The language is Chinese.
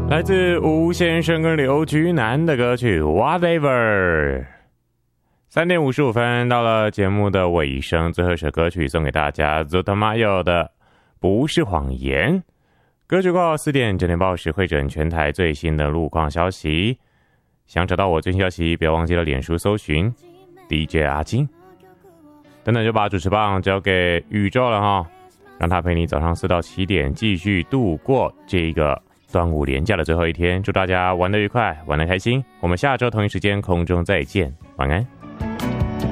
来自吴先生跟刘菊南的歌曲 Whatever。 3点55分，到了节目的尾声，最后一首歌曲送给大家 Zootamayo 的不是谎言。歌曲过后4点，9点报时会诊全台最新的路况消息。想找到我最新消息，不要忘记了脸书搜寻 DJ 阿金。等等就把主持棒交给宇宙了哈，让他陪你早上4到7点继续度过这个端午连假的最后一天。祝大家玩得愉快，玩得开心。我们下周同一时间空中再见，晚安。